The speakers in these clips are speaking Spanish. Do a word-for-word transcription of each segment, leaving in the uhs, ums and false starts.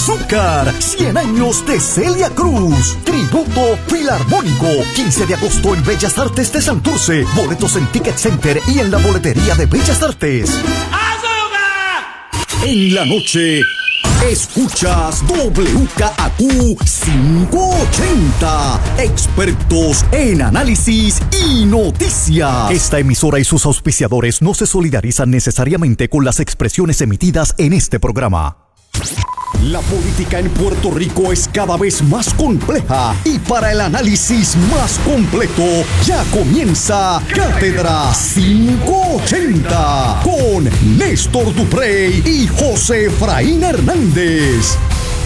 azúcar. cien años de Celia Cruz. Tributo Filarmónico. quince de agosto en Bellas Artes de Santurce. Boletos en Ticket Center y en la boletería de Bellas Artes. ¡Azúcar! En la noche, escuchas W K A Q quinientos ochenta. Expertos en análisis y noticias. Esta emisora y sus auspiciadores no se solidarizan necesariamente con las expresiones emitidas en este programa. La política en Puerto Rico es cada vez más compleja y para el análisis más completo ya comienza Cátedra quinientos ochenta con Néstor Duprey y José Efraín Hernández.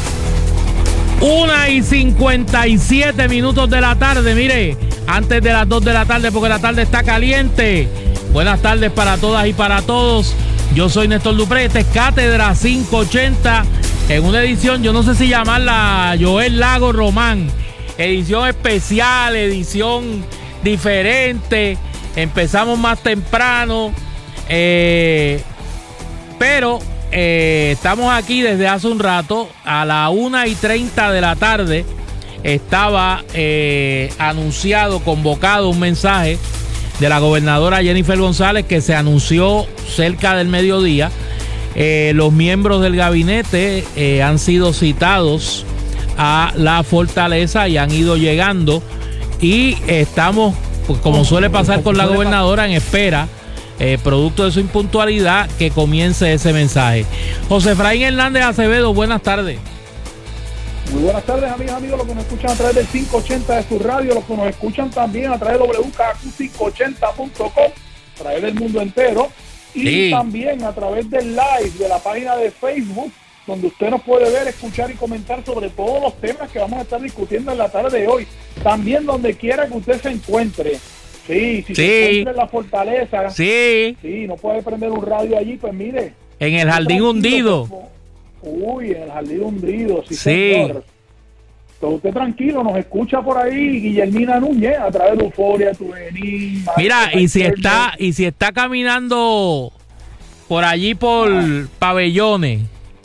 Una y cincuenta y siete minutos de la tarde, mire, antes de las dos de la tarde porque la tarde está caliente. Buenas tardes para todas y para todos. Yo soy Néstor Duprey, esta es Cátedra quinientos ochenta. En una edición, yo no sé si llamarla Joel Lago Román, edición especial, edición diferente, empezamos más temprano, eh, pero eh, estamos aquí desde hace un rato, a la una y treinta de la tarde, estaba eh, anunciado, convocado un mensaje de la gobernadora Jennifer González que se anunció cerca del mediodía. Eh, los miembros del gabinete eh, han sido citados a la fortaleza y han ido llegando y estamos, pues, como suele pasar con la gobernadora, en espera, eh, producto de su impuntualidad, que comience ese mensaje. José Efraín Hernández Acevedo, buenas tardes. Muy buenas tardes, amigas, amigos, los que nos escuchan a través del quinientos ochenta de su radio, los que nos escuchan también a través de W K A Q quinientos ochenta punto com, a través del mundo entero. Y sí, también a través del live de la página de Facebook, donde usted nos puede ver, escuchar y comentar sobre todos los temas que vamos a estar discutiendo en la tarde de hoy. También donde quiera que usted se encuentre. Sí, si sí. se encuentra en la fortaleza, sí. sí, no puede prender un radio allí, pues mire. En el jardín hundido. Uy, en el jardín hundido, sí, sí. señor. Entonces usted tranquilo, nos escucha por ahí Guillermina Núñez a través de Euforia, Tuvenín. Mira, y si está y si está caminando por allí por ah. Pabellones.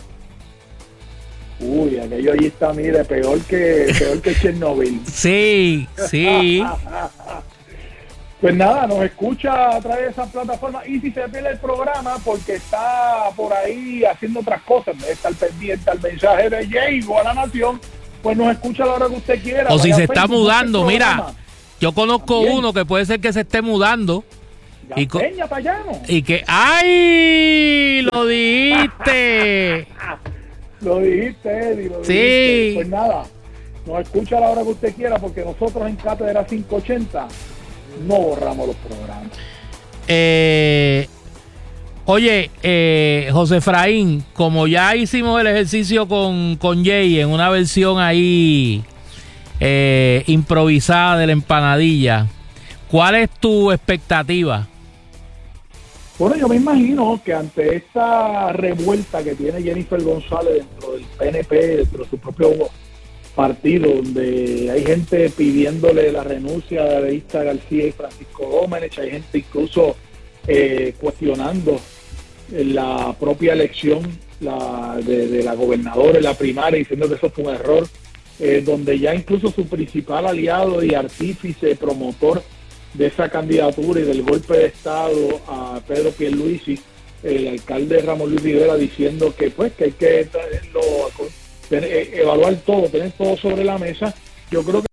Uy, aquello allí está, mire, peor que peor que Chernobyl. Sí, sí. Pues nada, nos escucha a través de esa plataforma y si se pierde el programa porque está por ahí haciendo otras cosas, está al pendiente al mensaje de Diego a la Nación, pues nos escucha a la hora que usted quiera. O si se está mudando, mira, yo conozco También. uno que puede ser que se esté mudando. Y, co- y que, ¡ay! ¡Lo dijiste! Lo dijiste, Eddie, lo sí. dijiste. Pues nada, nos escucha a la hora que usted quiera porque nosotros en Cátedra quinientos ochenta no borramos los programas. Eh, oye, eh, José Efraín, como ya hicimos el ejercicio con, con Jay en una versión ahí eh, improvisada de la empanadilla, ¿cuál es tu expectativa? Bueno, yo me imagino que ante esta revuelta que tiene Jennifer González dentro del P N P, dentro de su propio partido, donde hay gente pidiéndole la renuncia de Adelista García y Francisco Domenech, hay gente incluso eh, cuestionando la propia elección la, de, de la gobernadora en la primaria, diciendo que eso fue un error, eh, donde ya incluso su principal aliado y artífice, promotor de esa candidatura y del golpe de estado a Pedro Pierluisi, el alcalde Ramón Luis Rivera, diciendo que pues que hay que traerlo, tener, evaluar todo, tener todo sobre la mesa. Yo creo que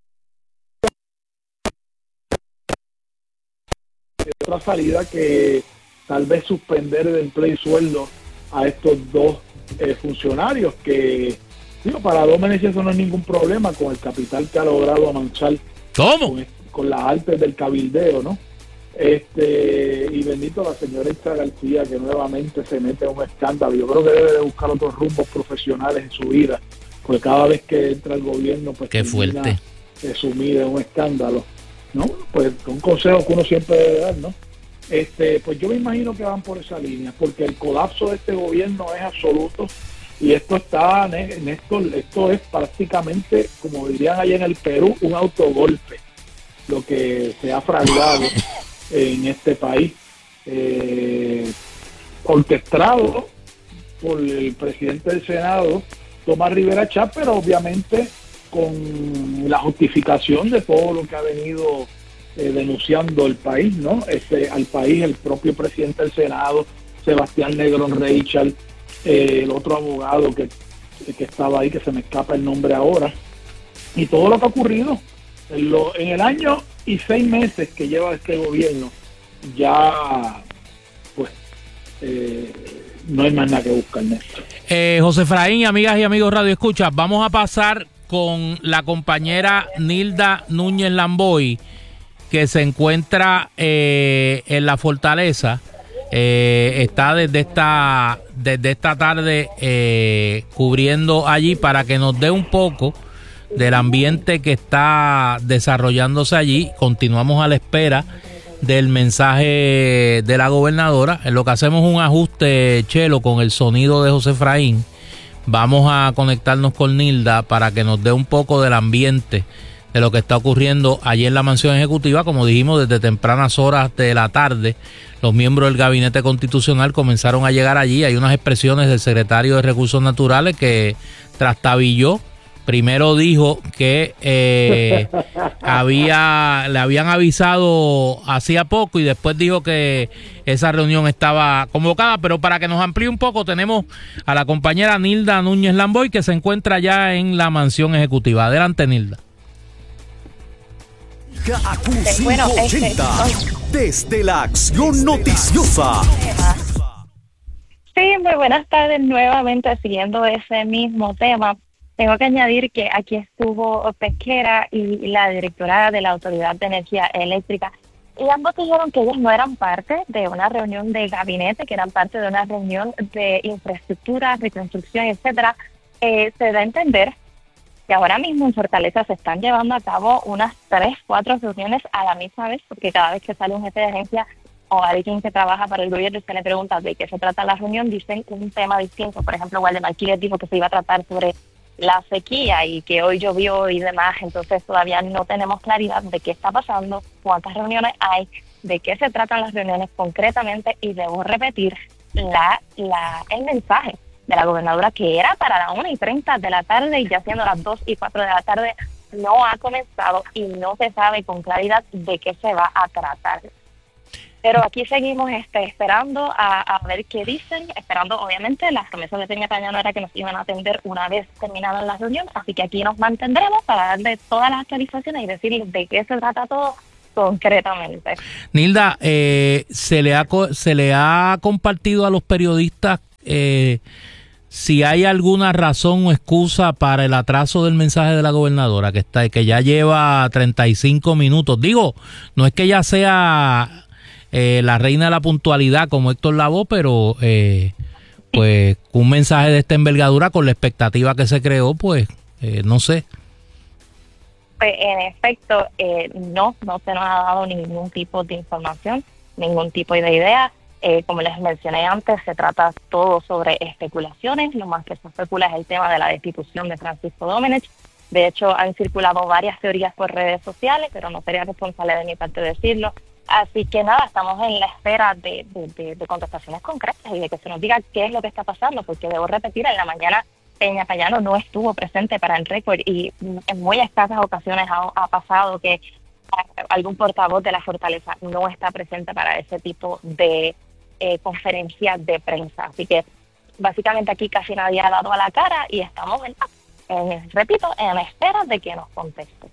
otra salida que tal vez suspender el empleo y sueldo a estos dos eh, funcionarios que, digo, para Domenech eso no es ningún problema con el capital que ha logrado amansar. ¿Cómo? Con, con las artes del cabildeo, ¿no? Este, y bendito la señora Elsa García, que nuevamente se mete en un escándalo. Yo creo que debe de buscar otros rumbos profesionales en su vida, porque cada vez que entra el gobierno, pues qué fuerte, eh, sumida en un escándalo, ¿no? Pues un consejo que uno siempre debe dar, ¿no? Este, pues yo me imagino que van por esa línea, porque el colapso de este gobierno es absoluto. Y esto está, Néstor, esto es prácticamente, como dirían allá en el Perú, un autogolpe, lo que se ha fraguado en este país, eh, orquestado por el presidente del Senado, Tomás Rivera Chatz, pero obviamente con la justificación de todo lo que ha venido eh, denunciando el país, ¿no? Este, al país, el propio presidente del Senado, Sebastián Negrón Reichard, eh, el otro abogado que, que estaba ahí, que se me escapa el nombre ahora, y todo lo que ha ocurrido en, lo, en el año y seis meses que lleva este gobierno, ya pues eh, no hay más nada que buscar, Néstor. Eh, José Efraín, amigas y amigos Radio Escucha, vamos a pasar con la compañera Nilda Núñez Lamboy, que se encuentra eh, en la Fortaleza. Eh, está desde esta desde esta tarde eh, cubriendo allí para que nos dé un poco del ambiente que está desarrollándose allí. Continuamos a la espera del mensaje de la gobernadora. En lo que hacemos un ajuste, Chelo, con el sonido de José Efraín. Vamos a conectarnos con Nilda para que nos dé un poco del ambiente de lo que está ocurriendo allí en la mansión ejecutiva. Como dijimos, desde tempranas horas de la tarde, los miembros del gabinete constitucional comenzaron a llegar allí. Hay unas expresiones del secretario de Recursos Naturales que trastabilló. Primero dijo que eh, había le habían avisado hacía poco y después dijo que esa reunión estaba convocada. Pero para que nos amplíe un poco, tenemos a la compañera Nilda Núñez Lamboy, que se encuentra ya en la mansión ejecutiva. Adelante, Nilda. A Q cinco ochenta, desde la Acción Noticiosa. Sí, muy buenas tardes nuevamente, siguiendo ese mismo tema. Tengo que añadir que aquí estuvo Pesquera y la directora de la Autoridad de Energía Eléctrica, y ambos dijeron que ellos no eran parte de una reunión de gabinete, que eran parte de una reunión de infraestructura, reconstrucción, etcétera. Eh, se da a entender que ahora mismo en Fortaleza se están llevando a cabo unas tres, cuatro reuniones a la misma vez, porque cada vez que sale un jefe de agencia o alguien que trabaja para el gobierno y se le pregunta de qué se trata la reunión, dicen un tema distinto. Por ejemplo, Waldemar Quiles dijo que se iba a tratar sobre la sequía y que hoy llovió y demás, entonces todavía no tenemos claridad de qué está pasando, cuántas reuniones hay, de qué se tratan las reuniones concretamente, y debo repetir la, la el mensaje de la gobernadora, que era para las una y treinta de la tarde, y ya siendo las dos y cuatro de la tarde no ha comenzado y no se sabe con claridad de qué se va a tratar. Pero aquí seguimos este, esperando a, a ver qué dicen, esperando obviamente. Las promesas de Peña Cañano era que nos iban a atender una vez terminada la reunión, así que aquí nos mantendremos para darle todas las actualizaciones y decirles de qué se trata todo concretamente. Nilda, eh, se le ha se le ha compartido a los periodistas eh, si hay alguna razón o excusa para el atraso del mensaje de la gobernadora, que está que ya lleva treinta y cinco minutos. Digo, no es que ya sea Eh, la reina de la puntualidad como Héctor Lavoe, pero eh, pues un mensaje de esta envergadura con la expectativa que se creó, pues eh, no sé. Pues en efecto, eh, no, no se nos ha dado ningún tipo de información, ningún tipo de idea. Eh, como les mencioné antes, se trata todo sobre especulaciones. Lo más que se especula es el tema de la destitución de Francisco Domenech. De hecho, han circulado varias teorías por redes sociales, pero no sería responsable de mi parte decirlo. Así que nada, estamos en la espera de, de, de, de contestaciones concretas y de que se nos diga qué es lo que está pasando, porque debo repetir, en la mañana Peña Cañano no estuvo presente para el récord, y en muy escasas ocasiones ha, ha pasado que algún portavoz de la Fortaleza no está presente para ese tipo de eh, conferencias de prensa. Así que básicamente aquí casi nadie ha dado a la cara y estamos, en, en, repito, en la espera de que nos contesten.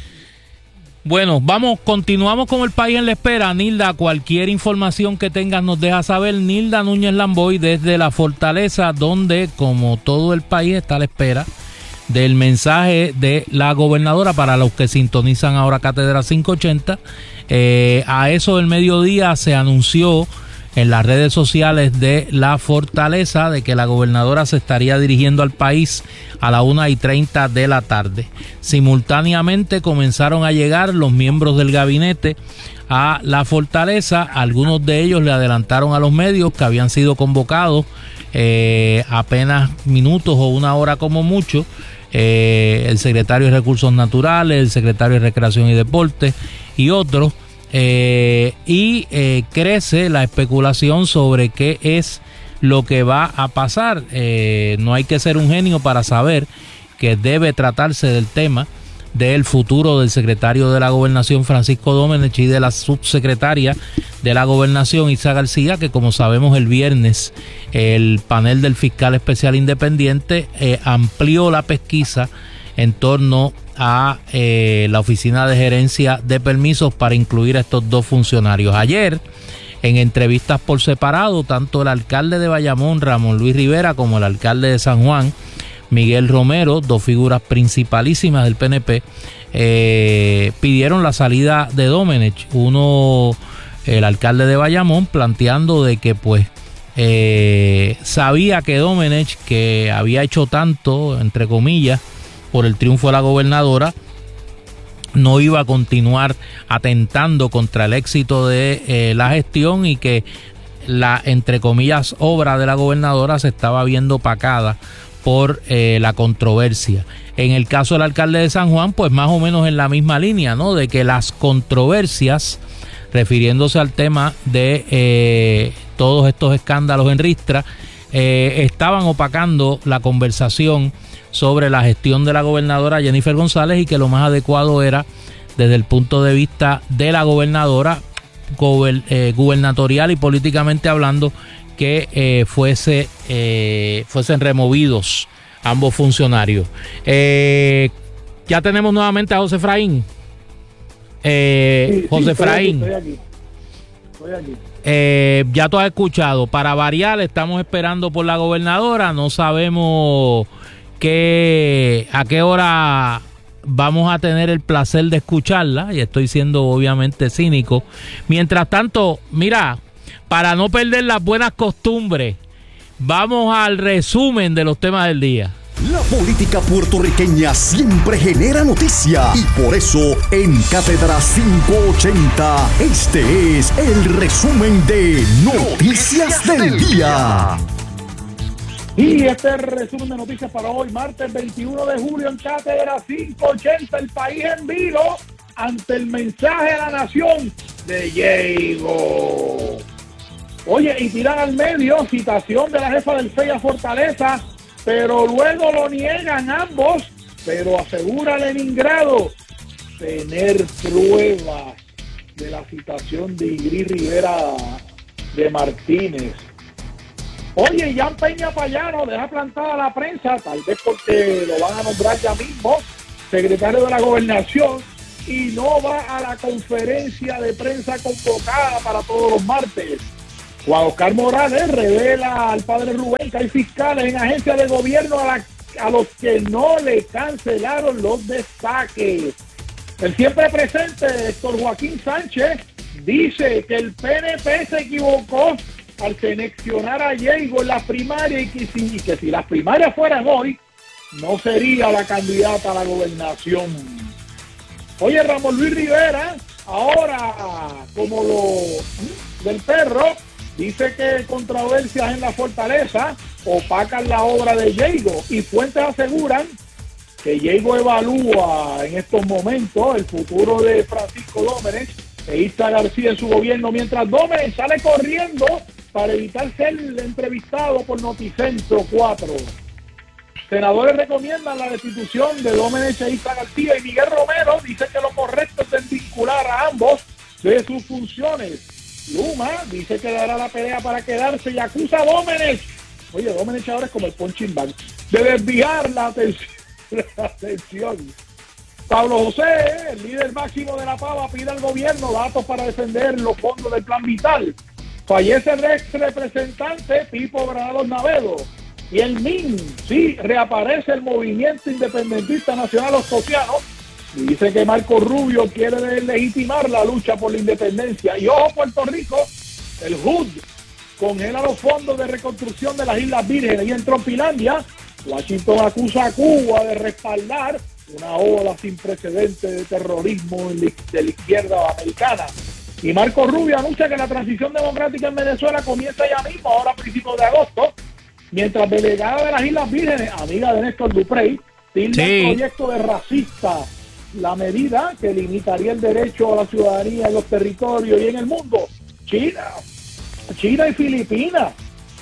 Bueno, vamos, continuamos con el país en la espera. Nilda, cualquier información que tengas nos deja saber. Nilda Núñez Lamboy desde la Fortaleza, donde como todo el país está a la espera del mensaje de la gobernadora. Para los que sintonizan ahora Cátedra quinientos ochenta, eh, a eso del mediodía se anunció en las redes sociales de la Fortaleza de que la gobernadora se estaría dirigiendo al país a la una y treinta de la tarde. Simultáneamente comenzaron a llegar los miembros del gabinete a la Fortaleza. Algunos de ellos le adelantaron a los medios que habían sido convocados eh, apenas minutos o una hora como mucho. Eh, el secretario de Recursos Naturales, el secretario de Recreación y Deportes y otros. Eh, y eh, crece la especulación sobre qué es lo que va a pasar. Eh, no hay que ser un genio para saber que debe tratarse del tema del futuro del secretario de la Gobernación, Francisco Domenech, y de la subsecretaria de la Gobernación, Isa García, que como sabemos el viernes el panel del fiscal especial independiente eh, amplió la pesquisa en torno a eh, la oficina de gerencia de permisos para incluir a estos dos funcionarios. Ayer, en entrevistas por separado, tanto el alcalde de Bayamón, Ramón Luis Rivera, como el alcalde de San Juan, Miguel Romero, dos figuras principalísimas del P N P, eh, pidieron la salida de Domenech. Uno, el alcalde de Bayamón, planteando de que pues eh, sabía que Domenech, que había hecho tanto, entre comillas, por el triunfo de la gobernadora, no iba a continuar atentando contra el éxito de eh, la gestión, y que la, entre comillas, obra de la gobernadora se estaba viendo opacada por eh, la controversia. En el caso del alcalde de San Juan, pues más o menos en la misma línea, ¿no? De que las controversias, refiriéndose al tema de eh, todos estos escándalos en Ristra, eh, estaban opacando la conversación sobre la gestión de la gobernadora Jennifer González, y que lo más adecuado era, desde el punto de vista de la gobernadora, gober, eh, gubernatorial y políticamente hablando, que eh, fuese eh, fuesen removidos ambos funcionarios. Eh, ya tenemos nuevamente a José Efraín. Eh, sí, José sí, Efraín. Estoy aquí, estoy aquí. Eh, ya tú has escuchado. Para variar, estamos esperando por la gobernadora. No sabemos qué, a qué hora vamos a tener el placer de escucharla, y estoy siendo obviamente cínico. Mientras tanto, mira, para no perder las buenas costumbres, vamos al resumen de los temas del día. La política puertorriqueña siempre genera noticia, y por eso en Cátedra quinientos ochenta este es el resumen de Noticias del Día. Y este es el resumen de noticias para hoy, martes veintiuno de julio, en Cátedra quinientos ochenta, el país en vilo ante el mensaje a la nación de Diego. Oye, y tiran al medio citación de la jefa del F E I a Fortaleza, pero luego lo niegan ambos, pero asegura Leningrado tener pruebas de la citación de Ingrid Rivera de Martínez. Oye, Jan Peña Payano deja plantada la prensa, tal vez porque lo van a nombrar ya mismo secretario de la Gobernación, y no va a la conferencia de prensa convocada para todos los martes. Juan Oscar Morales revela al padre Rubén que hay fiscales en agencias de gobierno a, la, a los que no le cancelaron los destaques. El siempre presente Héctor Joaquín Sánchez dice que el P N P se equivocó al seleccionar a Diego en la primaria, y que, si, y que si las primarias fueran hoy, no sería la candidata a la gobernación. Oye, Ramón Luis Rivera, ahora como lo del perro, dice que controversias en la Fortaleza opacan la obra de Diego, y fuentes aseguran que Diego evalúa en estos momentos el futuro de Francisco Domenech e Isa García en su gobierno, mientras Domenech sale corriendo para evitar ser entrevistado por Noticentro cuatro. Senadores recomiendan la destitución de Domenech e Isa García, y Miguel Romero dice que lo correcto es desvincular a ambos de sus funciones. Luma dice que dará la pelea para quedarse y acusa a Domenech. Oye, Domenech ahora es como el punching bag, de desviar la atención. la atención. Pablo José, el líder máximo de la Pava, pide al gobierno datos para defender los fondos del Plan Vital. Fallece el ex representante Pipo Granados Navedo. Y el M I N, sí, reaparece el Movimiento Independentista Nacional Ostosiano, y dice que Marco Rubio quiere legitimar la lucha por la independencia. Y ojo, Puerto Rico, el H U D congela los fondos de reconstrucción de las Islas Vírgenes. Y en Trompilandia, Washington acusa a Cuba de respaldar una ola sin precedentes de terrorismo de la izquierda americana. Y Marco Rubio anuncia que la transición democrática en Venezuela comienza ya mismo, ahora a principios de agosto, mientras delegada de las Islas Vírgenes, amiga de Néstor Duprey, tilda sí. el proyecto de racista, la medida que limitaría el derecho a la ciudadanía en los territorios y en el mundo. China, China y Filipinas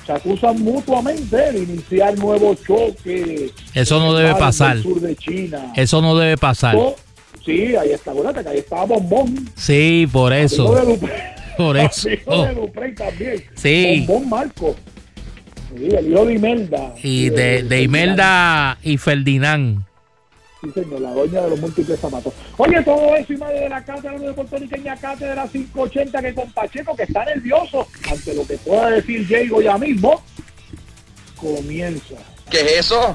se acusan mutuamente de iniciar nuevos choques. Eso no debe pasar. Del sur de China. Eso no debe pasar. Oh, sí, ahí está, acuérdate que ahí estaba Bombón. Sí, por eso. Por eso. Oh. De Duprey también. Sí. Bombón Marco. Sí, el hijo de Imelda. Y de, de, de Imelda y Ferdinand. Sí, señor, la doña de los múltiples zapatos. Oye, todo eso y más de la cátedra de puertorriqueña, cátedra quinientos ochenta, que con Pacheco, que está nervioso ante lo que pueda decir Diego ya mismo, comienza. ¿Qué es eso?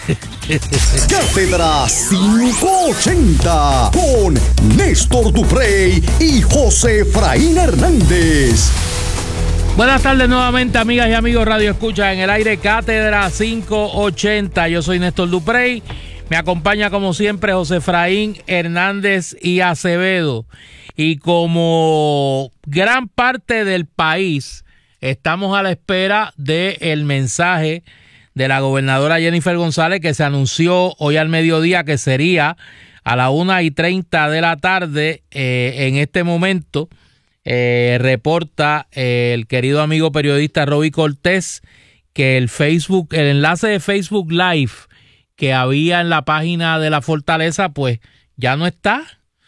Cátedra quinientos ochenta con Néstor Duprey y José Efraín Hernández. Buenas tardes nuevamente, amigas y amigos Radio Escucha en el aire, Cátedra quinientos ochenta. Yo soy Néstor Duprey. Me acompaña como siempre José Efraín Hernández y Acevedo. Y como gran parte del país, estamos a la espera del mensaje de la gobernadora Jennifer González, que se anunció hoy al mediodía que sería a la una y treinta de la tarde. Eh, en este momento eh, reporta eh, el querido amigo periodista Roby Cortés que el Facebook, el enlace de Facebook Live que había en la página de la Fortaleza, pues ya no está,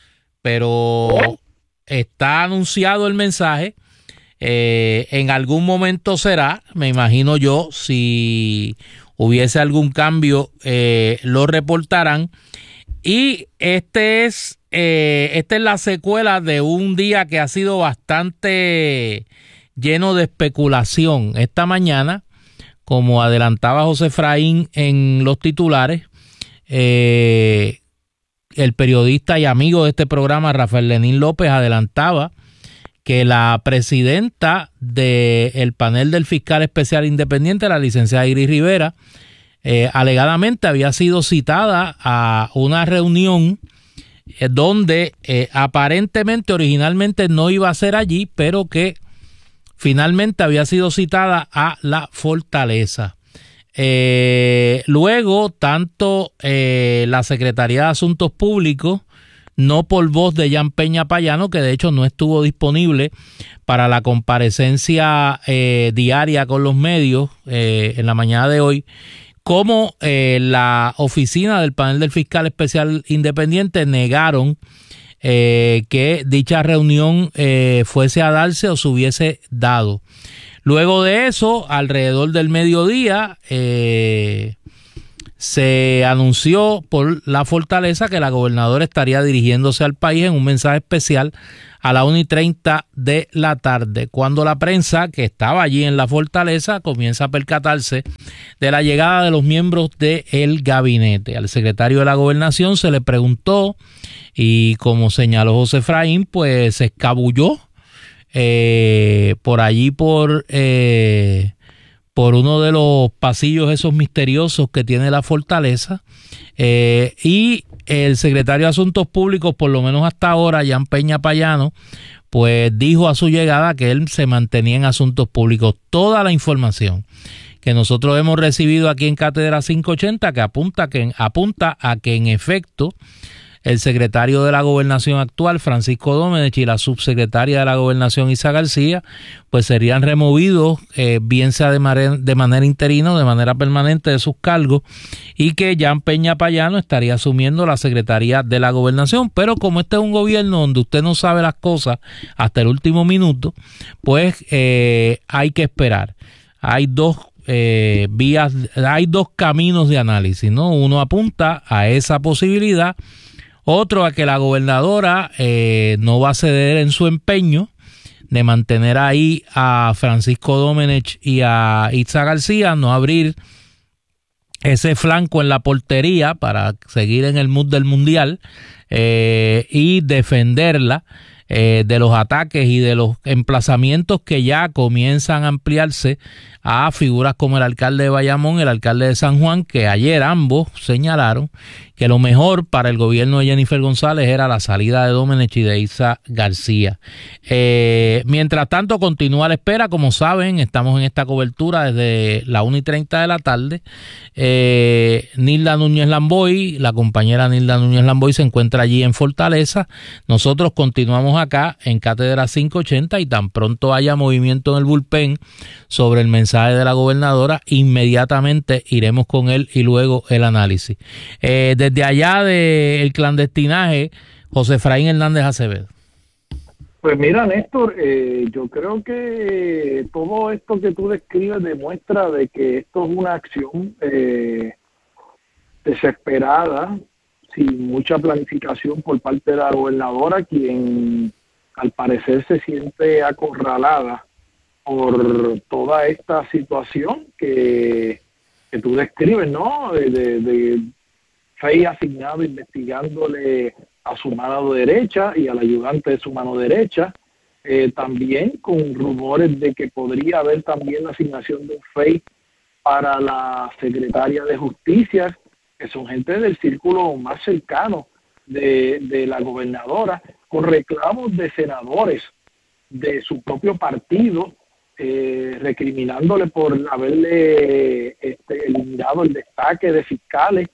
pero está anunciado el mensaje. Eh, en algún momento será, me imagino yo, si hubiese algún cambio, eh, lo reportarán. Y este es, eh, esta es la secuela de un día que ha sido bastante lleno de especulación. Esta mañana, como adelantaba José Efraín en los titulares, eh, el periodista y amigo de este programa, Rafael Lenín López, adelantaba que la presidenta del panel del fiscal especial independiente, la licenciada Iris Rivera, eh, alegadamente había sido citada a una reunión eh, donde eh, aparentemente originalmente no iba a ser allí, pero que finalmente había sido citada a la Fortaleza. Eh, luego, tanto eh, la Secretaría de Asuntos Públicos, no por voz de Jan Peña Payano, que de hecho no estuvo disponible para la comparecencia eh, diaria con los medios eh, en la mañana de hoy, como eh, la oficina del panel del fiscal especial independiente negaron Eh, que dicha reunión eh, fuese a darse o se hubiese dado. Luego de eso, alrededor del mediodía, eh, se anunció por la Fortaleza que la gobernadora estaría dirigiéndose al país en un mensaje especial a la una y treinta de la tarde, cuando la prensa que estaba allí en la Fortaleza comienza a percatarse de la llegada de los miembros del gabinete. Al secretario de la Gobernación se le preguntó y, como señaló José Efraín, pues se escabulló eh, por allí por, eh, por uno de los pasillos esos misteriosos que tiene la Fortaleza, eh, y el secretario de Asuntos Públicos, por lo menos hasta ahora, Jan Peña Payano, pues dijo a su llegada que él se mantenía en Asuntos Públicos. Toda la información que nosotros hemos recibido aquí en Cátedra quinientos ochenta que apunta, que apunta a que en efecto el secretario de la Gobernación actual, Francisco Domenech, y la subsecretaria de la Gobernación, Isa García, pues serían removidos, eh, bien sea de, mare- de manera interina o de manera permanente, de sus cargos, y que Jan Peña Payano estaría asumiendo la Secretaría de la Gobernación. Pero como este es un gobierno donde usted no sabe las cosas hasta el último minuto, pues eh, hay que esperar. Hay dos eh, vías, hay dos caminos de análisis, ¿no? Uno apunta a esa posibilidad, otro a que la gobernadora eh, no va a ceder en su empeño de mantener ahí a Francisco Domenech y a Itza García, no abrir ese flanco en la portería para seguir en el mood del mundial eh, y defenderla eh, de los ataques y de los emplazamientos que ya comienzan a ampliarse a figuras como el alcalde de Bayamón y el alcalde de San Juan, que ayer ambos señalaron que lo mejor para el gobierno de Jennifer González era la salida de Domenech y de Itza García. Eh, mientras tanto, continúa la espera. Como saben, estamos en esta cobertura desde la una y treinta de la tarde. Eh, Nilda Núñez Lamboy, la compañera Nilda Núñez Lamboy, se encuentra allí en Fortaleza. Nosotros continuamos estaremos acá en Cátedra quinientos ochenta y tan pronto haya movimiento en el bullpen sobre el mensaje de la gobernadora, inmediatamente iremos con él y luego el análisis. Eh, desde allá del clandestinaje, José Efraín Hernández Acevedo. Pues mira, Néstor, eh, yo creo que todo esto que tú describes demuestra de que esto es una acción eh, desesperada, sin mucha planificación por parte de la gobernadora, quien al parecer se siente acorralada por toda esta situación que, que tú describes, ¿no? De, de, de F E I asignado investigándole a su mano derecha y al ayudante de su mano derecha, eh, también con rumores de que podría haber también la asignación de un F E I para la secretaria de Justicia, que son gente del círculo más cercano de, de la gobernadora, con reclamos de senadores de su propio partido, eh, recriminándole por haberle este, eliminado el destaque de fiscales,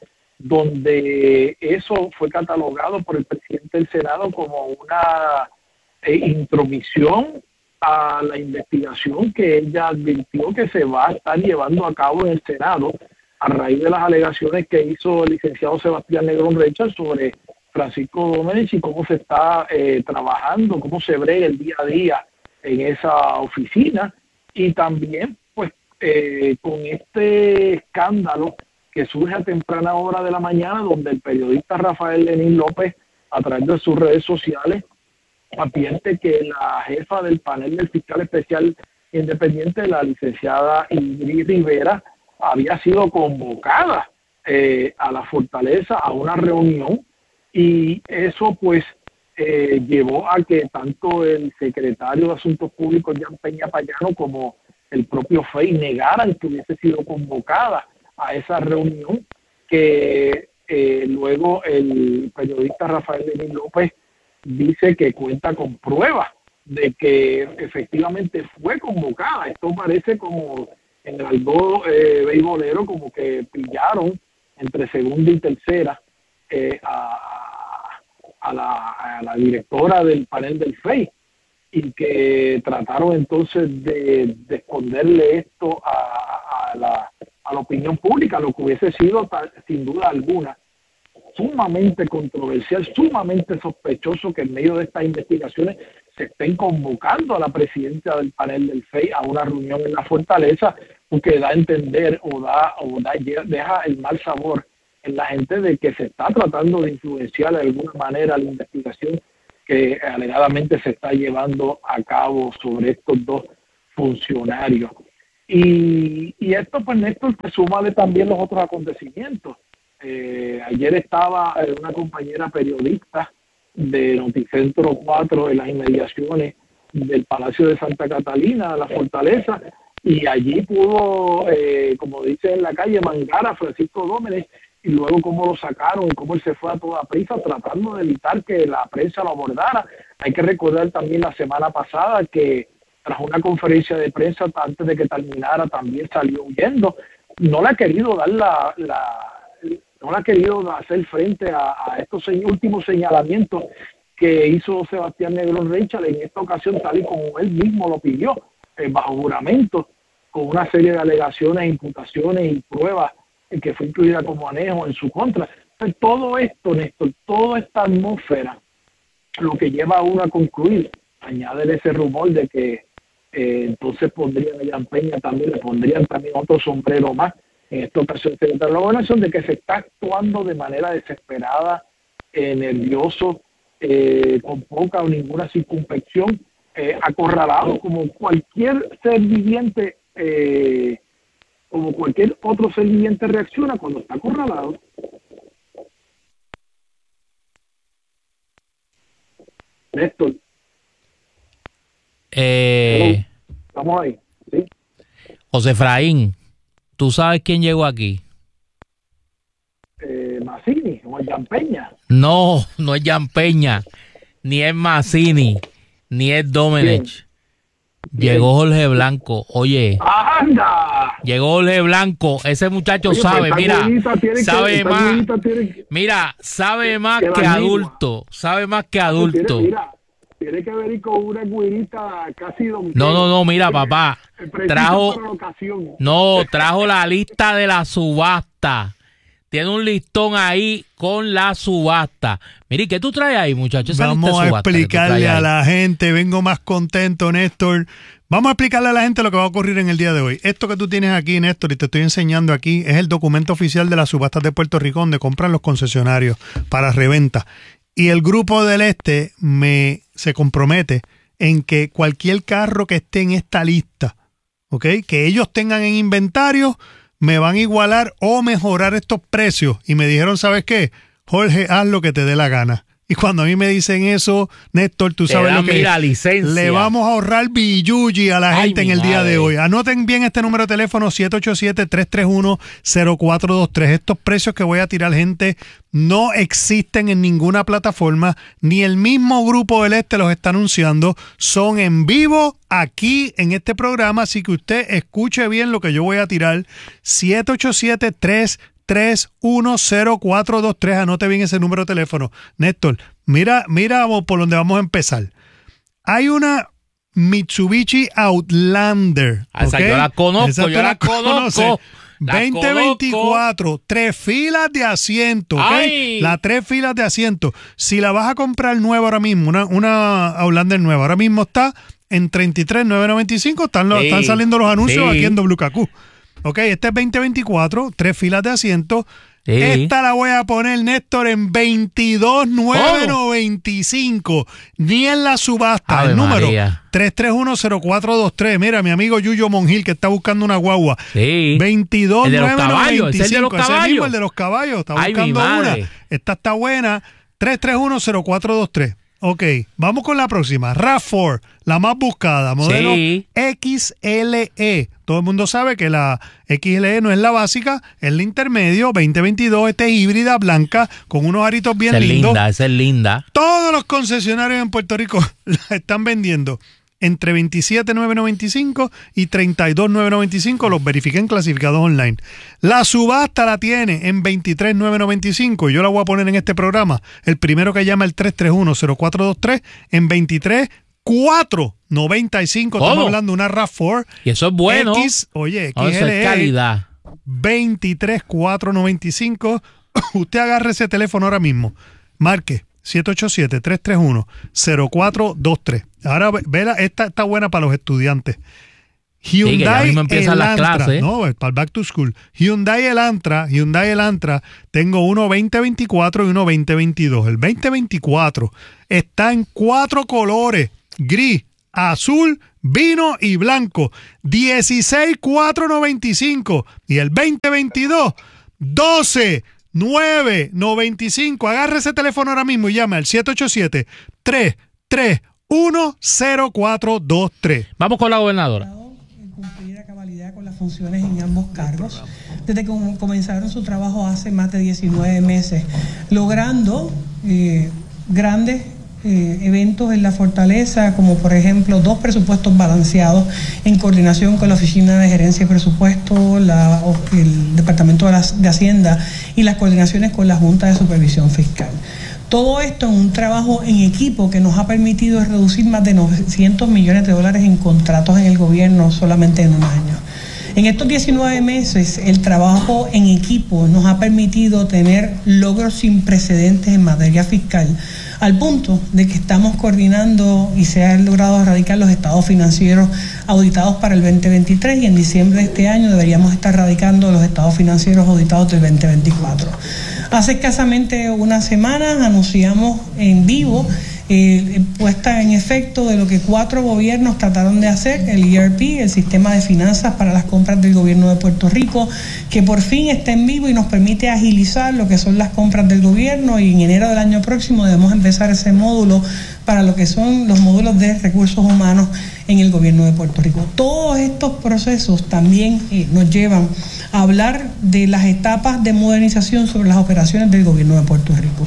donde eso fue catalogado por el presidente del Senado como una eh, intromisión a la investigación que ella advirtió que se va a estar llevando a cabo en el Senado a raíz de las alegaciones que hizo el licenciado Sebastián Negrón Recha sobre Francisco Domenech y cómo se está eh, trabajando, cómo se brega el día a día en esa oficina, y también pues eh, con este escándalo que surge a temprana hora de la mañana, donde el periodista Rafael Lenín López, a través de sus redes sociales, advierte que la jefa del panel del fiscal especial independiente, la licenciada Ingrid Rivera, había sido convocada eh, a la Fortaleza a una reunión, y eso pues eh, llevó a que tanto el secretario de Asuntos Públicos, Jan Peña Payano, como el propio F E I negaran que hubiese sido convocada a esa reunión, que eh, luego el periodista Rafael Lenín López dice que cuenta con pruebas de que efectivamente fue convocada. Esto parece como en el algo eh, beisbolero, como que pillaron entre segunda y tercera eh, a, a, la, a la directora del panel del F E I, y que trataron entonces de, de esconderle esto a, a, la, a la opinión pública, lo que hubiese sido sin duda alguna sumamente controversial, sumamente sospechoso que en medio de estas investigaciones se estén convocando a la presidenta del panel del F E I a una reunión en la Fortaleza, porque da a entender o da o da, deja el mal sabor en la gente de que se está tratando de influenciar de alguna manera la investigación que alegadamente se está llevando a cabo sobre estos dos funcionarios. Y, y esto, pues, Néstor, te súmale también los otros acontecimientos. Eh, ayer estaba una compañera periodista de Noticentro cuatro en las inmediaciones del Palacio de Santa Catalina, la Fortaleza, y allí pudo, eh, como dice en la calle, mangar a Francisco Domenech, y luego cómo lo sacaron y cómo él se fue a toda prisa tratando de evitar que la prensa lo abordara. Hay que recordar también la semana pasada que tras una conferencia de prensa antes de que terminara también salió huyendo. No le ha querido dar la, la no le ha querido hacer frente a, a estos últimos señalamientos que hizo Sebastián Negrón Recha en esta ocasión, tal y como él mismo lo pidió, eh, bajo juramento, con una serie de alegaciones, imputaciones y pruebas que fue incluida como anejo en su contra. Entonces, todo esto, Néstor, toda esta atmósfera, lo que lleva a uno a concluir, añadir ese rumor de que eh, entonces pondrían a Jan Peña también, le pondrían también otro sombrero más, en esta ocasión secretario de la Gobernación, de que se está actuando de manera desesperada, eh, nervioso, eh, con poca o ninguna circunspección, eh, acorralado como cualquier ser viviente, eh, como cualquier otro ser viviente reacciona cuando está acorralado. Néstor. Eh, Estamos ahí, ¿sí? José Efraín, ¿tú sabes quién llegó aquí? Eh, Mazzini o Jan Peña. No, no es Jan Peña, ni es Mazzini, ni es Domenech. Bien. Llegó Jorge Blanco. Oye, ¡anda! llegó Jorge Blanco. Ese muchacho Oye, sabe, pues, mira, tiene sabe que, más. Tiene... Mira, sabe más que que la adulto, sabe más que adulto. Mira, tiene que venir con una guirita casi don. No, no, no, mira, papá. Trajo. No, trajo la lista de la subasta. Tiene un listón ahí con la subasta. Mire, ¿qué tú traes ahí, muchachos? Vamos a explicarle a la gente. Vengo más contento, Néstor. Vamos a explicarle a la gente lo que va a ocurrir en el día de hoy. Esto que tú tienes aquí, Néstor, y te estoy enseñando aquí, es el documento oficial de las subastas de Puerto Rico, donde compran los concesionarios para reventa. Y el Grupo del Este me se compromete en que cualquier carro que esté en esta lista, ¿ok?, que ellos tengan en inventario, me van a igualar o mejorar estos precios. Y me dijeron, ¿sabes qué? Jorge, haz lo que te dé la gana. Y cuando a mí me dicen eso, Néstor, tú sabes lo que mira, licencia. Le vamos a ahorrar billuyi a la gente Ay, en el día madre. de hoy. Anoten bien este número de teléfono, siete ocho siete, tres tres uno, cero cuatro dos tres. Estos precios que voy a tirar, gente, no existen en ninguna plataforma, ni el mismo Grupo del Este los está anunciando. Son en vivo aquí en este programa, así que usted escuche bien lo que yo voy a tirar. siete ocho siete, tres tres uno, cero cuatro dos tres. Anote bien ese número de teléfono. Néstor, mira, mira por donde vamos a empezar. Hay una Mitsubishi Outlander. Esa ¿okay? yo la conozco, Esa yo la, la conozco. veinte veinticuatro, tres filas de asiento, ¿okay? Las tres filas de asiento. Si la vas a comprar nueva ahora mismo, una, una Outlander nueva, ahora mismo está en treinta y tres mil novecientos noventa y cinco. Están, los, sí, están saliendo los anuncios sí. aquí en W K Q. Ok, este es veinte veinticuatro, tres filas de asiento. Sí. Esta la voy a poner, Néstor, en veintidós mil novecientos noventa y cinco. Oh. Ni en la subasta. Ave el número María. tres tres uno, cero cuatro dos tres. Mira, mi amigo Yuyo Monjil, que está buscando una guagua. Sí. veintidós mil novecientos noventa y cinco. ¿El de los caballos? Ese mismo, el de los caballos. Está Ay, buscando una. Esta está buena. tres tres uno, cero cuatro dos tres. Ok, vamos con la próxima. RAV cuatro, la más buscada, modelo sí. X L E. Todo el mundo sabe que la X L E no es la básica, es la intermedio, veinte veintidós. Esta es híbrida, blanca, con unos aritos bien esa lindos. Es linda, esa es linda. Todos los concesionarios en Puerto Rico la están vendiendo entre veintisiete mil novecientos noventa y cinco y treinta y dos mil novecientos noventa y cinco. Los verifiqué en clasificados online. La subasta la tiene en veintitrés mil novecientos noventa y cinco y yo la voy a poner en este programa. El primero que llama el tres tres uno, cero cuatro dos tres en veintitrés mil cuatrocientos noventa y cinco. ¿Cómo? Estamos hablando de una RAV cuatro. Y eso es bueno. X, oye, X L E. Oh, eso es calidad. veintitrés mil cuatrocientos noventa y cinco. Usted agarre ese teléfono ahora mismo. Marque siete ocho siete, tres tres uno, cero cuatro dos tres. Ahora, vela, esta está buena para los estudiantes. Hyundai sí, Elantra, clases, ¿eh? no, para el Back to School. Hyundai Elantra, Hyundai Elantra, tengo uno veinte veinticuatro y uno veinte veintidós. El veinte veinticuatro está en cuatro colores: gris, azul, vino y blanco. dieciséis mil cuatrocientos noventa y cinco. Y el veinte veintidós, doce mil novecientos noventa y cinco. Agarre ese teléfono ahora mismo y llame al siete ocho siete, tres tres uno, cero cuatro dos tres. Vamos con la gobernadora. Cumplir a cabalidad con las funciones en ambos cargos, desde que comenzaron su trabajo hace más de diecinueve meses, logrando eh, grandes eh, eventos en la fortaleza, como por ejemplo dos presupuestos balanceados en coordinación con la Oficina de Gerencia y Presupuesto, la, el Departamento de, la, de Hacienda y las coordinaciones con la Junta de Supervisión Fiscal. Todo esto en un trabajo en equipo que nos ha permitido reducir más de novecientos millones de dólares en contratos en el gobierno solamente en un año. En estos diecinueve meses, el trabajo en equipo nos ha permitido tener logros sin precedentes en materia fiscal, al punto de que estamos coordinando y se han logrado erradicar los estados financieros auditados para el veinte veintitrés, y en diciembre de este año deberíamos estar radicando los estados financieros auditados del veinte veinticuatro. Hace escasamente unas semanas anunciamos en vivo eh, puesta en efecto de lo que cuatro gobiernos trataron de hacer, el E R P, el Sistema de Finanzas para las Compras del Gobierno de Puerto Rico, que por fin está en vivo y nos permite agilizar lo que son las compras del gobierno, y en enero del año próximo debemos empezar ese módulo para lo que son los módulos de recursos humanos en el gobierno de Puerto Rico. Todos estos procesos también eh, nos llevan a hablar de las etapas de modernización sobre las operaciones del gobierno de Puerto Rico.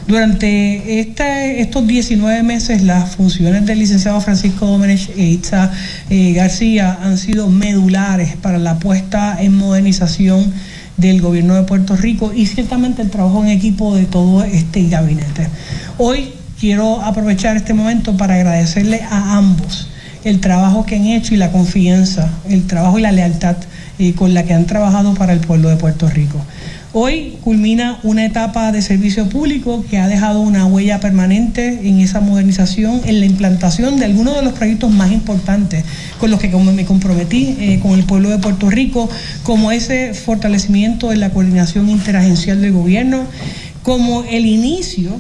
Durante este, estos diecinueve meses, las funciones del licenciado Francisco Domenech e Itza eh, García han sido medulares para la puesta en modernización del gobierno de Puerto Rico y ciertamente el trabajo en equipo de todo este gabinete. Hoy quiero aprovechar este momento para agradecerle a ambos el trabajo que han hecho y la confianza, el trabajo y la lealtad eh, con la que han trabajado para el pueblo de Puerto Rico. Hoy culmina una etapa de servicio público que ha dejado una huella permanente en esa modernización, en la implantación de algunos de los proyectos más importantes con los que me comprometí eh, con el pueblo de Puerto Rico, como ese fortalecimiento de la coordinación interagencial del gobierno, como el inicio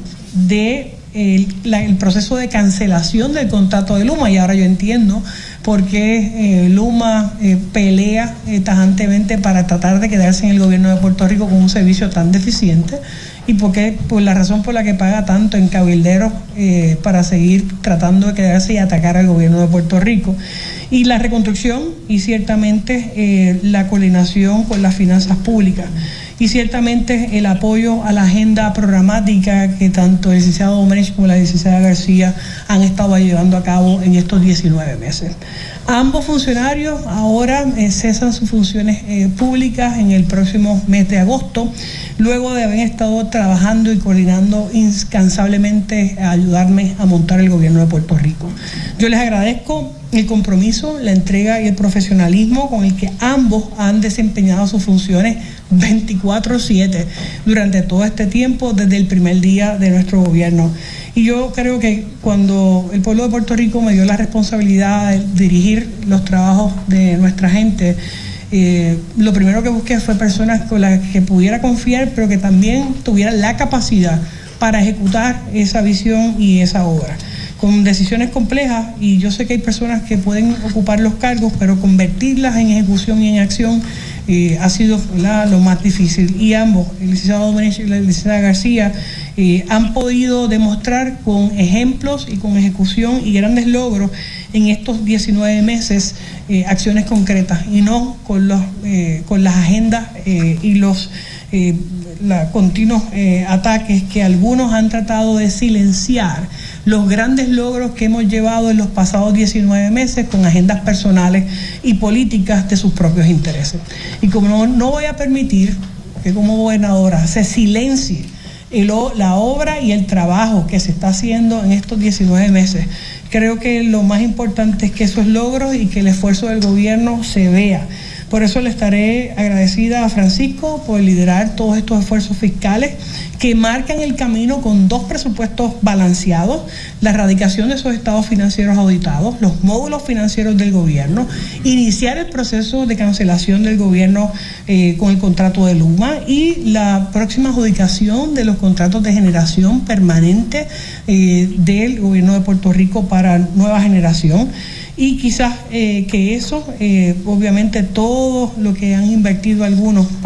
de El, la, el proceso de cancelación del contrato de Luma, y ahora yo entiendo por qué eh, Luma eh, pelea eh, tajantemente para tratar de quedarse en el gobierno de Puerto Rico con un servicio tan deficiente, y por qué, por la razón por la que paga tanto en cabilderos eh, para seguir tratando de quedarse y atacar al gobierno de Puerto Rico. Y la reconstrucción y ciertamente eh, la coordinación con las finanzas públicas. Y ciertamente el apoyo a la agenda programática que tanto el licenciado Domenech como la licenciada García han estado llevando a cabo en estos diecinueve meses. Ambos funcionarios ahora eh, cesan sus funciones eh, públicas en el próximo mes de agosto, luego de haber estado trabajando y coordinando incansablemente a ayudarme a montar el gobierno de Puerto Rico. Yo les agradezco el compromiso, la entrega y el profesionalismo con el que ambos han desempeñado sus funciones veinticuatro siete durante todo este tiempo, desde el primer día de nuestro gobierno. Y yo creo que cuando el pueblo de Puerto Rico me dio la responsabilidad de dirigir los trabajos de nuestra gente, eh, lo primero que busqué fue personas con las que pudiera confiar, pero que también tuvieran la capacidad para ejecutar esa visión y esa obra, con decisiones complejas, y yo sé que hay personas que pueden ocupar los cargos, pero convertirlas en ejecución y en acción eh, ha sido, ¿verdad?, lo más difícil. Y ambos, el licenciado Domenech y la licenciada García, eh, han podido demostrar con ejemplos y con ejecución y grandes logros en estos diecinueve meses eh, acciones concretas, y no con, los, eh, con las agendas eh, y los eh, la, continuos eh, ataques que algunos han tratado de silenciar los grandes logros que hemos llevado en los pasados diecinueve meses con agendas personales y políticas de sus propios intereses. Y como no, no voy a permitir que como gobernadora se silencie el, la obra y el trabajo que se está haciendo en estos diecinueve meses, creo que lo más importante es que esos logros y que el esfuerzo del gobierno se vea. Por eso le estaré agradecida a Francisco por liderar todos estos esfuerzos fiscales que marcan el camino con dos presupuestos balanceados, la erradicación de esos estados financieros auditados, los módulos financieros del gobierno, iniciar el proceso de cancelación del gobierno eh, con el contrato de Luma y la próxima adjudicación de los contratos de generación permanente eh, del gobierno de Puerto Rico para nueva generación. Y quizás eh, que eso, eh, obviamente todo lo que han invertido algunos